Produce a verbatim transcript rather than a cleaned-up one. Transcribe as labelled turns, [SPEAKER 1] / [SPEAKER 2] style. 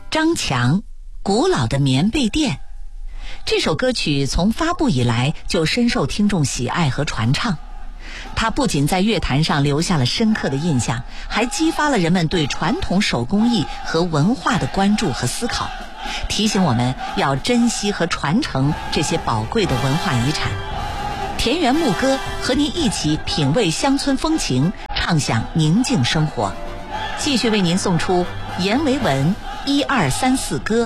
[SPEAKER 1] 张强，古老的棉被店。这首歌曲从发布以来就深受听众喜爱和传唱，它不仅在乐坛上留下了深刻的印象，还激发了人们对传统手工艺和文化的关注和思考，提醒我们要珍惜和传承这些宝贵的文化遗产。田园牧歌和您一起品味乡村风情，畅享宁静生活。继续为您送出阎维文一二三四歌。